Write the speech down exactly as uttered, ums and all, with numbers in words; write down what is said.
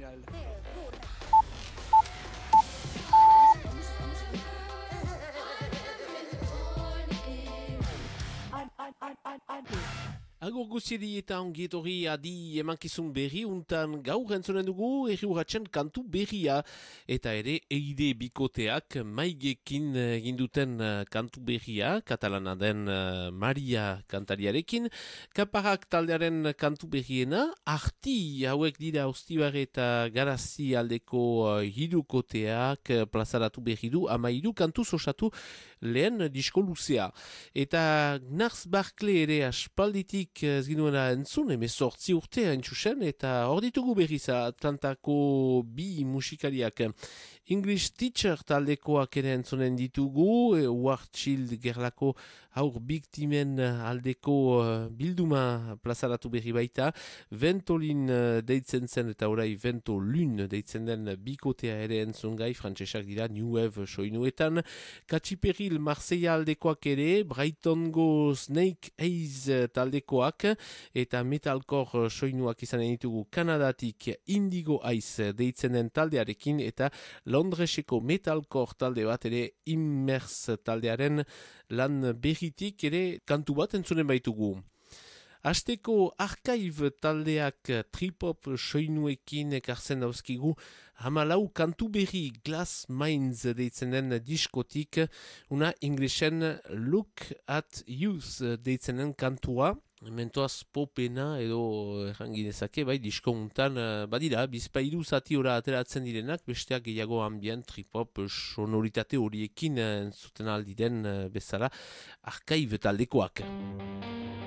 général. Agur guziedi eta ongietorri adi emankizun berri untan gaur entzonen dugu erriuratzen kantu berria eta ere eide bikoteak maigekin eginduten kantu berria katalana den uh, Maria kantariarekin kaparak taldearen kantu berriena arti hauek dira Ostibar eta Garazi aldeko uh, hirukoteak uh, plazaratu berri du ama hiru kantu osatu lehen disko luzea eta Gnars Barkley ere aspalditik ez ginuena entzun, emezortzi urte hain txusen, eta hor ditugu berriz Atlantako bi musikariak. English Teacher taldekoak ere entzunen ditugu, Warchild gerlako haur biktimen aldeko uh, bilduma plazaratu berri baita, Ventolin uh, deitzen zen eta orai Ventolun deitzen den bikotea ere entzun gai, frantsesak dira New Wave soinuetan, Katxiperil Marseilla aldekoak ere, Brightongo Snake Eyes taldekoak, eta metalcore soinuak izanen ditugu Kanadatik Indigo Eyes deitzen den taldearekin, eta Londreseko metalcore talde bat ere Immers taldearen lan berritik ere kantu bat entzunen baitugu. Asteko Archive taldeak trip-hop soinuekin ekartzen dauzkigu hamalau kantu berri Glass Minds deitzen den diskotik, una Englishen Look at Youth deitzen den kantua. Mentoaz popena edo erranginezake, bai, disko untan, badira, bizpairu zati ora ateratzen direnak, besteak gehiago ambient, trip-hop, sonoritate horiekin zuten aldi den bezala, Archive taldekoak.